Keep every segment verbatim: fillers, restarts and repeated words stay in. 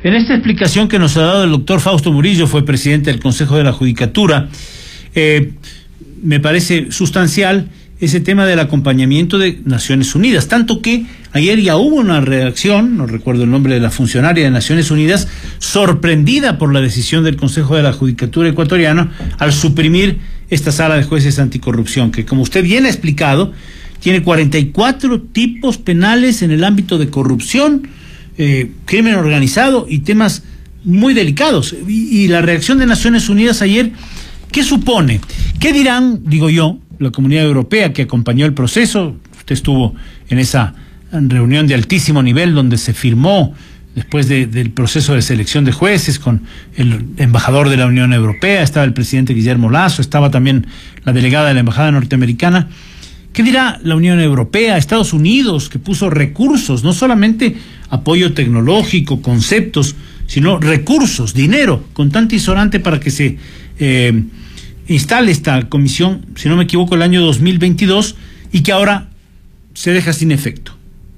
En esta explicación que nos ha dado el doctor Fausto Murillo, fue presidente del Consejo de la Judicatura, eh, me parece sustancial ese tema del acompañamiento de Naciones Unidas, tanto que ayer ya hubo una reacción, no recuerdo el nombre de la funcionaria de Naciones Unidas, sorprendida por la decisión del Consejo de la Judicatura ecuatoriano al suprimir esta sala de jueces anticorrupción, que, como usted bien ha explicado, tiene cuarenta y cuatro tipos penales en el ámbito de corrupción, eh, crimen organizado y temas muy delicados. Y, y la reacción de Naciones Unidas ayer, ¿qué supone? ¿Qué dirán, digo yo, la Comunidad Europea que acompañó el proceso? Usted estuvo en esa reunión de altísimo nivel donde se firmó después de, del proceso de selección de jueces con el embajador de la Unión Europea, estaba el presidente Guillermo Lasso, estaba también la delegada de la embajada norteamericana. ¿Qué dirá la Unión Europea, Estados Unidos, que puso recursos, no solamente apoyo tecnológico, conceptos, sino recursos, dinero, con tanta sonante para que se eh, instale esta comisión, si no me equivoco, el año dos mil veintidós, y que ahora se deja sin efecto?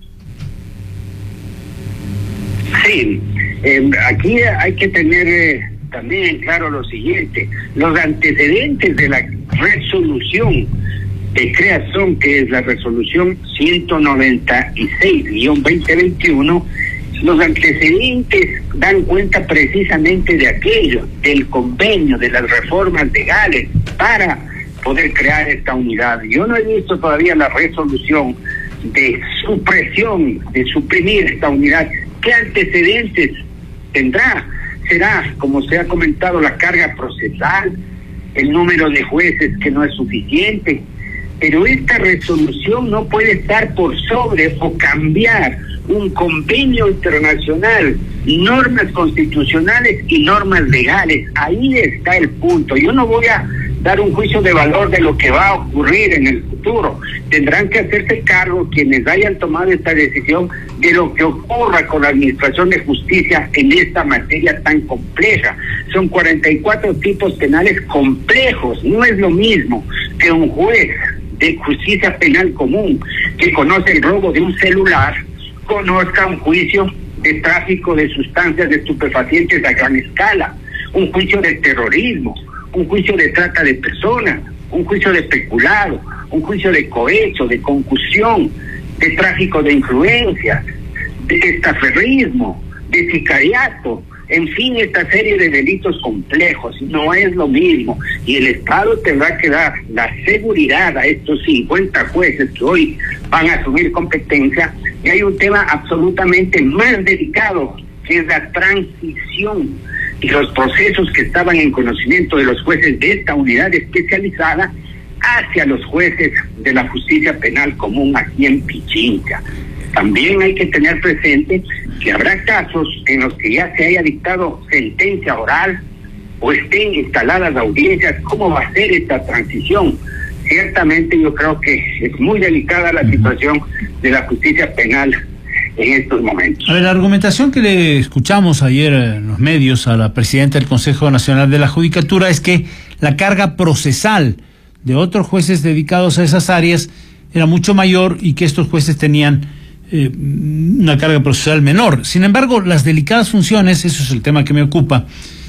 Sí, eh, aquí hay que tener eh, también claro lo siguiente: los antecedentes de la resolución de creación, que es la resolución ciento noventa y seis guión veinte veintiuno, los antecedentes dan cuenta precisamente de aquello, del convenio, de las reformas legales para poder crear esta unidad. Yo no he visto todavía la resolución de supresión, de suprimir esta unidad. ¿Qué antecedentes tendrá? Será, como se ha comentado, la carga procesal, el número de jueces que no es suficiente, pero esta resolución no puede estar por sobre o cambiar un convenio internacional, normas constitucionales y normas legales. Ahí está el punto. Yo no voy a dar un juicio de valor de lo que va a ocurrir en el futuro. Tendrán que hacerse cargo quienes hayan tomado esta decisión de lo que ocurra con la administración de justicia en esta materia tan compleja. Son cuarenta y cuatro tipos penales complejos. No es lo mismo que un juez de justicia penal común que conoce el robo de un celular conozca un juicio de tráfico de sustancias de estupefacientes a gran escala, un juicio de terrorismo, un juicio de trata de personas, un juicio de peculado, un juicio de cohecho, de concusión, de tráfico de influencias, de testaferrismo, de sicariato, en fin, esta serie de delitos complejos. No es lo mismo, y el Estado tendrá que dar la seguridad a estos cincuenta jueces que hoy van a asumir competencia. Y hay un tema absolutamente más delicado, que es la transición y los procesos que estaban en conocimiento de los jueces de esta unidad especializada hacia los jueces de la justicia penal común aquí en Pichincha. También hay que tener presente que habrá casos en los que ya se haya dictado sentencia oral o estén instaladas audiencias. ¿Cómo va a ser esta transición? Ciertamente yo creo que es muy delicada la situación de la justicia penal en estos momentos. A ver, la argumentación que le escuchamos ayer en los medios a la presidenta del Consejo Nacional de la Judicatura es que la carga procesal de otros jueces dedicados a esas áreas era mucho mayor y que estos jueces tenían eh, una carga procesal menor. Sin embargo, las delicadas funciones, eso es el tema que me ocupa,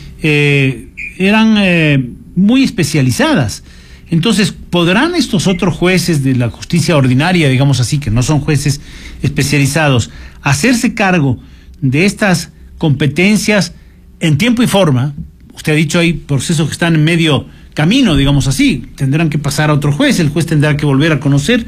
eh, eran eh, muy especializadas. Entonces, ¿podrán estos otros jueces de la justicia ordinaria, digamos así, que no son jueces especializados, hacerse cargo de estas competencias en tiempo y forma? Usted ha dicho, hay procesos que están en medio camino, digamos así, tendrán que pasar a otro juez, el juez tendrá que volver a conocer.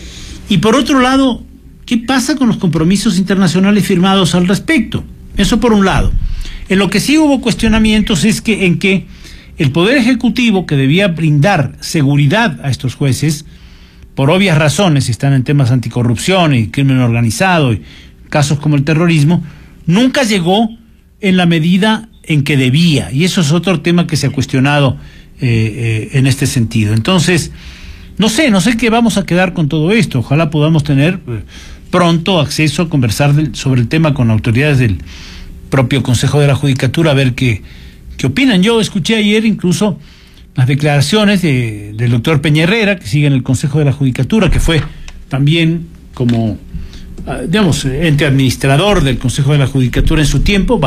Y por otro lado, ¿qué pasa con los compromisos internacionales firmados al respecto? Eso por un lado. En lo que sí hubo cuestionamientos es que en que el Poder Ejecutivo, que debía brindar seguridad a estos jueces, por obvias razones, si están en temas anticorrupción y crimen organizado y casos como el terrorismo, nunca llegó en la medida en que debía. Y eso es otro tema que se ha cuestionado eh, eh, en este sentido. Entonces, no sé, no sé qué vamos a quedar con todo esto. Ojalá podamos tener eh, pronto acceso a conversar del, sobre el tema con autoridades del propio Consejo de la Judicatura, a ver qué ¿Qué opinan? Yo escuché ayer incluso las declaraciones de, del doctor Peña Herrera, que sigue en el Consejo de la Judicatura, que fue también como, digamos, ente administrador del Consejo de la Judicatura en su tiempo,